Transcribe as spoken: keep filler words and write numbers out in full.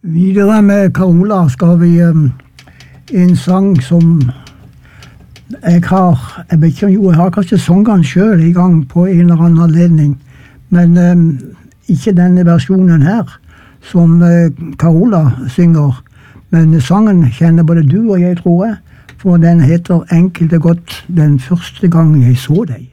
Videre med Carola skal vi um, en sang som jeg har, jeg vet ikke, jo, jeg har kanskje sangene selv i gang på en eller annen anledning, men um, ikke denne versjonen her, som uh, Carola synger, men sangen kjenner både du og jeg, tror jeg, for den heter enkelt og godt Den første gang jeg så deg.